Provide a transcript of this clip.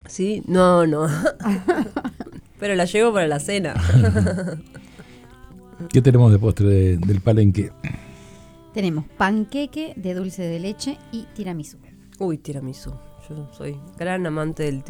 ¿Sí? No. Pero la llevo para la cena. ¿Qué tenemos de postre del Palenque? Tenemos panqueque de dulce de leche y tiramisú. Uy, tiramisú. Yo soy gran amante del